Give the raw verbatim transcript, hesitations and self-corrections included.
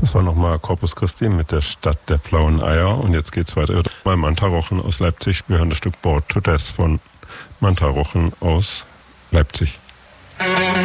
Das war nochmal Corpus Christi mit der Stadt der blauen Eier. Und jetzt geht's weiter bei Manta Rochen aus Leipzig. Wir hören das Stück Bored to Death von Manta Rochen aus Leipzig.